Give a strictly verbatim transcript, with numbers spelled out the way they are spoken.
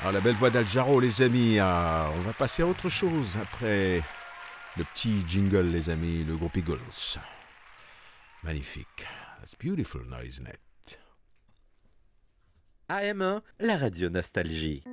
Ah, la belle voix d'Al Jarreau, les amis. Ah, on va passer à autre chose après le petit jingle, les amis, le groupe Eagles. Magnifique. That's beautiful, no, isn't it? A M un, la radio nostalgie.